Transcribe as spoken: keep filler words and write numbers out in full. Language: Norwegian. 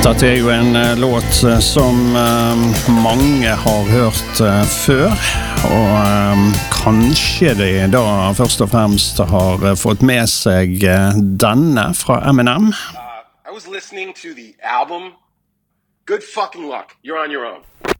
Dette er jo en uh, låt uh, som uh, mange har hørt uh, før, og uh, kanskje de da først og fremst har uh, fått med seg uh, denne fra Eminem. Uh, I was listening to the album Good Fucking Luck, You're on Your Own.